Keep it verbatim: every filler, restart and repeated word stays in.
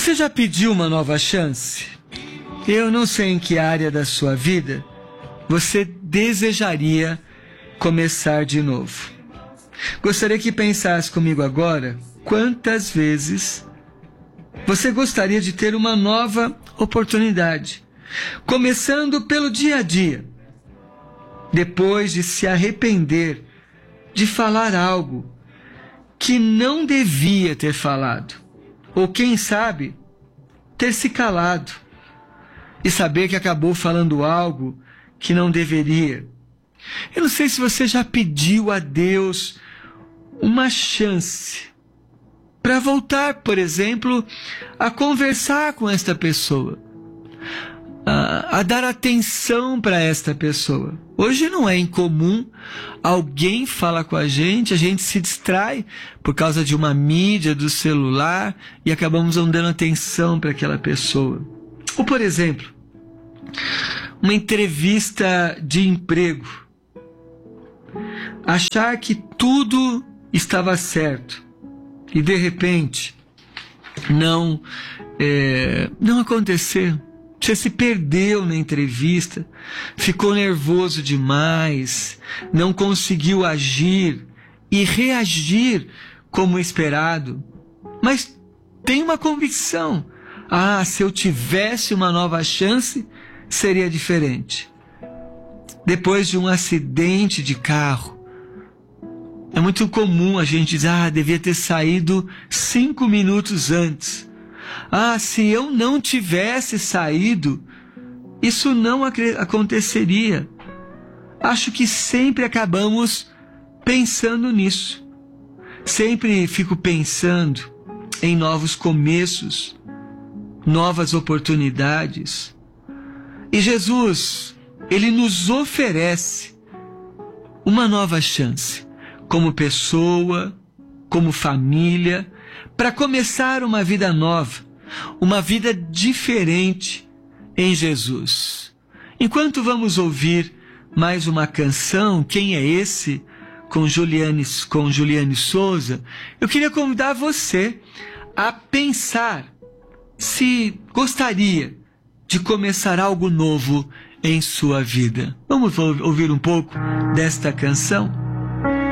Você já pediu uma nova chance? Eu não sei em que área da sua vida você desejaria começar de novo. Gostaria que pensasse comigo agora quantas vezes você gostaria de ter uma nova oportunidade, começando pelo dia a dia, depois de se arrepender de falar algo que não devia ter falado, ou quem sabe, ter se calado e saber que acabou falando algo que não deveria. Eu não sei se você já pediu a Deus uma chance para voltar, por exemplo, a conversar com esta pessoa, a, a dar atenção para esta pessoa. Hoje não é incomum alguém fala com a gente, a gente se distrai por causa de uma mídia do celular e acabamos não dando atenção para aquela pessoa. Ou, por exemplo, uma entrevista de emprego. Achar que tudo estava certo e de repente não, é, não aconteceu. Você se perdeu na entrevista, ficou nervoso demais, não conseguiu agir e reagir como esperado, mas tem uma convicção: ah, se eu tivesse uma nova chance, seria diferente. Depois de um acidente de carro, é muito comum a gente dizer: ah, devia ter saído cinco minutos antes. Ah, se eu não tivesse saído, isso não ac- aconteceria. Acho que sempre acabamos pensando nisso. Sempre fico pensando em novos começos, novas oportunidades. E Jesus, Ele nos oferece uma nova chance, como pessoa, como família, para começar uma vida nova, uma vida diferente em Jesus. Enquanto vamos ouvir mais uma canção, Quem é Esse?, com Juliane, com Juliane Souza, eu queria convidar você a pensar se gostaria de começar algo novo em sua vida. Vamos ouvir um pouco desta canção?